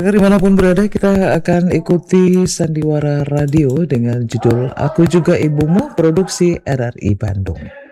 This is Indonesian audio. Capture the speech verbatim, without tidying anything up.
pendengar dimanapun berada, kita akan ikuti Sandiwara Radio dengan judul Aku Juga Ibumu, produksi R R I Bandung.